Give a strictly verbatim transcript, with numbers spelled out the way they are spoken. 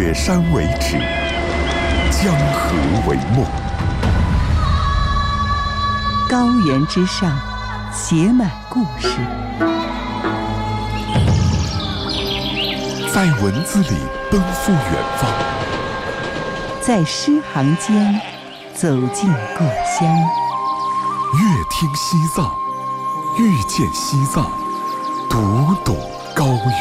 雪山为止，江河为梦。 高原之上，写满故事， 在文字里奔赴远方， 在诗行间走进故乡。 阅听西藏，遇见西藏，读懂高原。